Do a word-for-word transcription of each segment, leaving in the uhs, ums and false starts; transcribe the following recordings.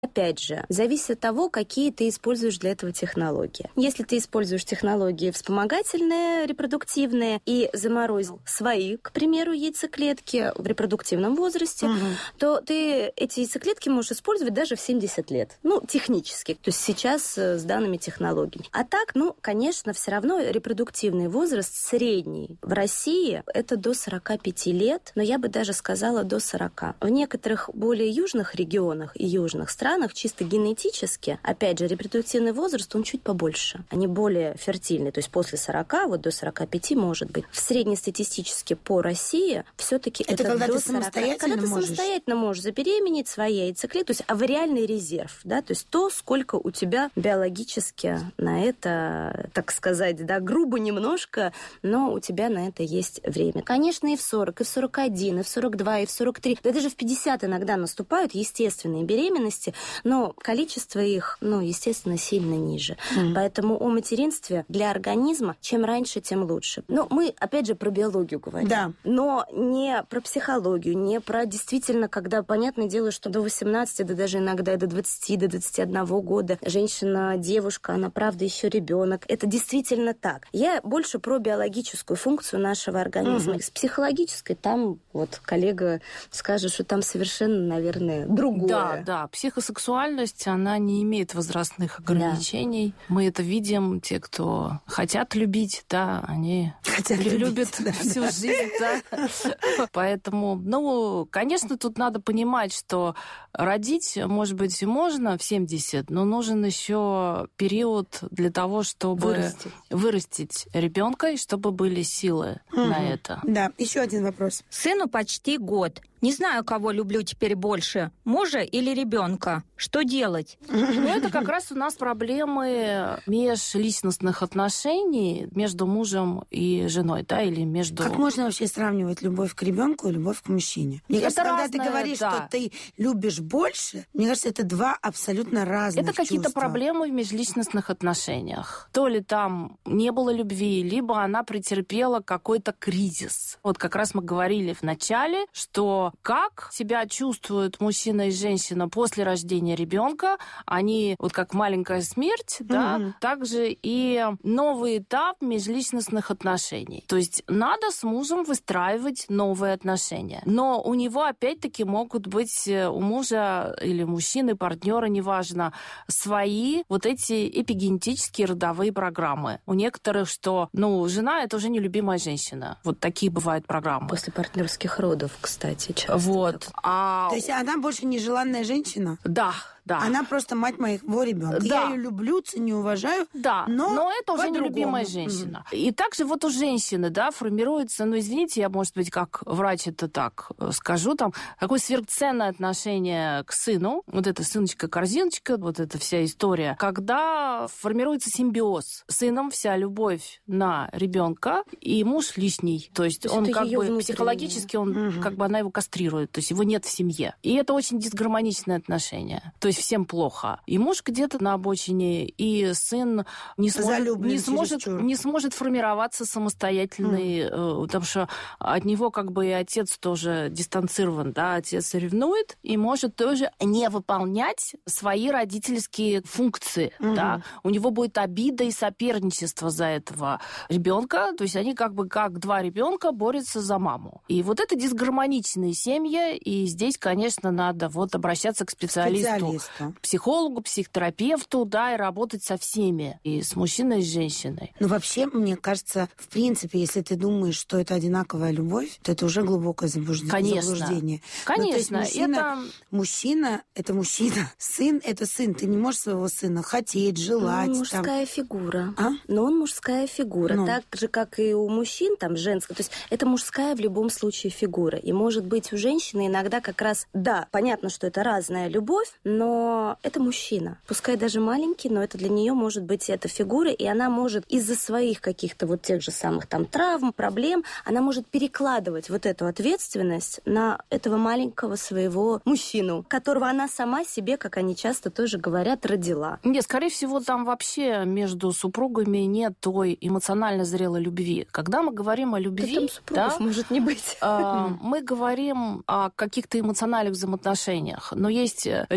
Опять же, зависит от того, какие ты используешь для этого технологии. Если ты используешь технологии вспомогательные, репродуктивные, и заморозил свои, к примеру, яйцеклетки в репродуктивном возрасте, угу. то ты эти яйцеклетки можешь использовать даже в семьдесят лет. Ну, технически. То есть сейчас с данными технологиями. А так, ну, конечно, все равно репродуктивный возраст средний в России это до сорока пяти лет, но я бы даже сказала до сорока. В некоторых более южных регионах и южных странах чисто генетически, опять же, репродуктивный возраст, он чуть побольше. Они более фертильны, то есть после сорока, вот до сорока пяти может быть. В среднестатистически по России все-таки это, это когда до ты сорока. самостоятельно Когда ты можешь? самостоятельно можешь забеременеть свои яйцеклетки, то есть авариальный резерв, да, то есть то, сколько у тебя биологически на это, так сказать, да, грубо немножко, но у тебя на это есть время. Конечно, и в сорок, и в сорок один, и в сорок два, и в сорок три, да даже в пятьдесят иногда наступают естественные беременности, но количество их, ну, естественно, сильно ниже. Mm. Поэтому о материнстве для организма чем раньше, тем лучше. Ну, мы, опять же, про биологию говорим. Да. Но не про психологию, не про действительно, когда, понятное дело, что до восемнадцати, да даже иногда и до двадцати, до двадцати одного года женщина, девушка, она, правда, еще ребенок. Это действительно так. Я больше про биологическую функцию нашего организма. Mm-hmm. С психологической там, вот, коллега скажет, что там совершенно, наверное, другое. Да, да, психосексуальность Сексуальность, она не имеет возрастных ограничений. Да. Мы это видим, те, кто хотят любить, да, они хотят любят любить, всю да. жизнь, да. Поэтому, ну, конечно, тут надо понимать, что родить, может быть, и можно в семьдесят, но нужен еще период для того, чтобы вырастить, вырастить ребенка, и чтобы были силы угу. на это. Да, еще один вопрос. Сыну почти год. Не знаю, кого люблю теперь больше, мужа или ребенка. Что делать? Ну, это как раз у нас проблемы межличностных отношений между мужем и женой, да, или между... Как можно вообще сравнивать любовь к ребенку и любовь к мужчине? Мне это кажется, разное, когда ты говоришь, да. что ты любишь больше, мне кажется, это два абсолютно разных Это какие-то чувства. проблемы в межличностных отношениях. То ли там не было любви, либо она претерпела какой-то кризис. Вот как раз мы говорили в начале, что как себя чувствуют мужчина и женщина после рождения ребенка, они вот как маленькая смерть, mm-hmm. да, также и новый этап межличностных отношений. То есть надо с мужем выстраивать новые отношения. Но у него опять-таки могут быть у мужа или мужчины, партнера, неважно, свои вот эти эпигенетические родовые программы. У некоторых, что, ну, жена – это уже нелюбимая женщина. Вот такие бывают программы. После партнерских родов, кстати, часто. Вот. А... То есть она больше нежеланная женщина? Да, да. Она просто мать моего ребенка. Да. Я ее люблю, ценю, уважаю, да, но, но это уже по-другому. нелюбимая женщина. Mm-hmm. И также вот у женщины, да, формируется, ну, извините, я, может быть, как врач это так скажу, там, такое сверхценное отношение к сыну, вот эта сыночка-корзиночка, вот эта вся история, когда формируется симбиоз. С сыном вся любовь на ребенка, и муж лишний. То есть, То есть он как бы внутренняя. Психологически, он mm-hmm. как бы она его кастрирует, то есть его нет в семье. И это очень дисгармоничное отношение. То есть всем плохо. И муж где-то на обочине, и сын не сможет, не сможет, не сможет формироваться самостоятельный, mm. потому что от него как бы и отец тоже дистанцирован, да, отец ревнует и может тоже не выполнять свои родительские функции, mm-hmm. да. У него будет обида и соперничество за этого ребенка, то есть они как бы как два ребенка борются за маму. И вот это дисгармоничные семьи, и здесь, конечно, надо вот обращаться к специалисту, специалисту. Психологу, психотерапевту, да, и работать со всеми, и с мужчиной, и с женщиной. Ну, вообще, мне кажется, в принципе, если ты думаешь, что это одинаковая любовь, то это уже глубокое заблуждение. Конечно. заблуждение. Конечно. Ну, то есть мужчина, это... мужчина – это мужчина, сын – это сын. Ты не можешь своего сына хотеть, желать. Ну, мужская там. фигура. А? Но он мужская фигура. Ну. Так же, как и у мужчин, там, женская. То есть это мужская в любом случае фигура. И, может быть, у женщины иногда как раз, да, понятно, что это разная любовь, но это мужчина. Пускай даже маленький, но это для нее может быть эта фигура, и она может из-за своих каких-то вот тех же самых там травм, проблем, она может перекладывать вот эту ответственность на этого маленького своего мужчину, которого она сама себе, как они часто тоже говорят, родила. Нет, скорее всего, там вообще между супругами нет той эмоционально зрелой любви. Когда мы говорим о любви, да, там супругов да, может не быть. Мы говорим о каких-то эмоциональных взаимоотношениях, но есть люди, которые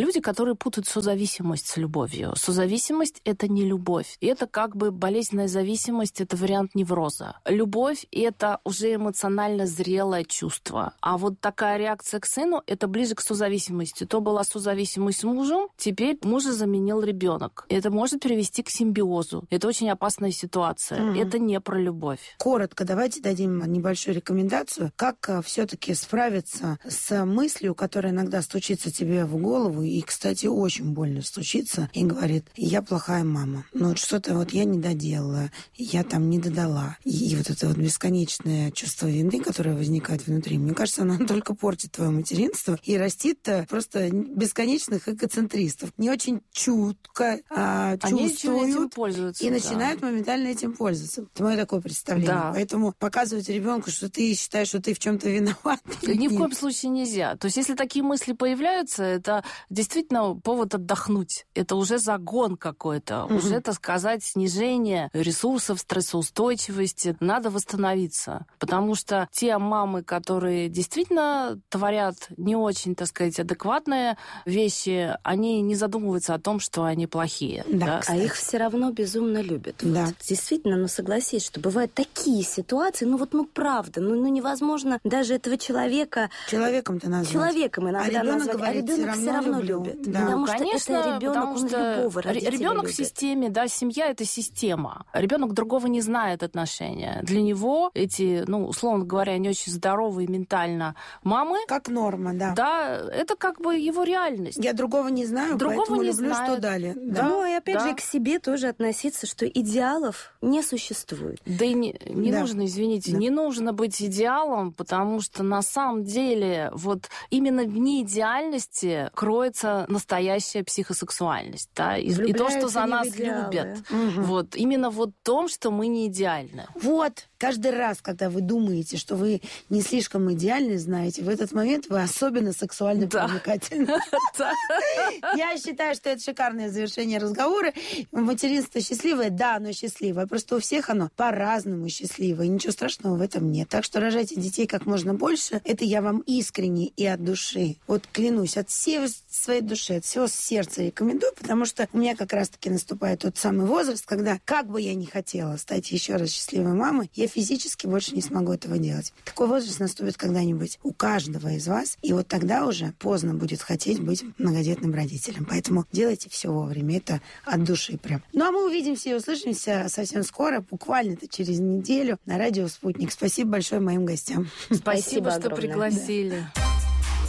которые путают созависимость с любовью. Созависимость — это не любовь. И это как бы болезненная зависимость, это вариант невроза. Любовь — это уже эмоционально зрелое чувство. А вот такая реакция к сыну — это ближе к созависимости. То была созависимость с мужем, теперь мужа заменил ребенок. Это может привести к симбиозу. Это очень опасная ситуация. Mm-hmm. Это не про любовь. Коротко давайте дадим небольшую рекомендацию, как все-таки справиться с мыслью, которая иногда стучится тебе в голову, и, кстати, очень больно стучится, и говорит: я плохая мама. Ну, вот что-то вот я не доделала, я там не додала. И, и вот это вот бесконечное чувство вины, которое возникает внутри, мне кажется, оно только портит твое материнство и растит просто бесконечных эгоцентристов. Не очень чутко а, чувствуют и да. начинают моментально этим пользоваться. Это мое такое представление. Да. Поэтому показывать ребенку, что ты считаешь, что ты в чем-то виноват. Ни в коем случае нельзя. То есть, если такие мысли появляются, это действительно повод отдохнуть. Это уже загон какой-то. Mm-hmm. Уже, так сказать, снижение ресурсов, стрессоустойчивости. Надо восстановиться. Потому что те мамы, которые действительно творят не очень, так сказать, адекватные вещи, они не задумываются о том, что они плохие. Да, да? А их все равно безумно любят. Да. Вот, действительно, ну согласись, что бывают такие ситуации, ну вот, ну правда, ну, ну невозможно даже этого человека... Человеком-то назвать. Человеком иногда а назвать, говорит, а ребенок все равно люблю. любит. Да. Потому ну, что конечно, это ребенок, он что любого родителя ребенок любит. в системе, да, семья — это система. Ребенок другого не знает отношения. Для него эти, ну, условно говоря, не очень здоровые ментально мамы... Как норма, да. Да, это как бы его реальность. Я другого не знаю, другого поэтому не люблю, знает. Что далее. Да, да. Ну, и опять да. же, к себе тоже относиться, что идеалов не существует. Да и не, не да. нужно, извините, да. не нужно быть идеалом, потому что на самом деле вот именно в неидеальности кроется настоящая психосексуальность, да, и, и то, что за нас любят. Угу. Вот, именно вот в том, что мы не идеальны. Вот, каждый раз, когда вы думаете, что вы не слишком идеальны, знаете, в этот момент вы особенно сексуально да. привлекательны. Я считаю, что это шикарное завершение разговора. Материнство счастливое? Да, оно счастливое. Просто у всех оно по-разному счастливое. И ничего страшного в этом нет. Так что рожайте детей как можно больше. Это я вам искренне и от души, вот клянусь, от всей своей души, от всего сердца рекомендую, потому что у меня как раз-таки наступает тот самый возраст, когда, как бы я ни хотела стать еще раз счастливой мамой, я физически больше не смогу этого делать. Такой возраст наступит когда-нибудь у каждого из вас, и вот тогда уже поздно будет хотеть быть многодетным родителем. Поэтому делайте все вовремя. Это от души прям. Ну, а мы увидимся и услышимся совсем скоро, буквально-то через неделю на радио «Спутник». Спасибо большое моим гостям. Спасибо, Спасибо что огромное. пригласили. Да.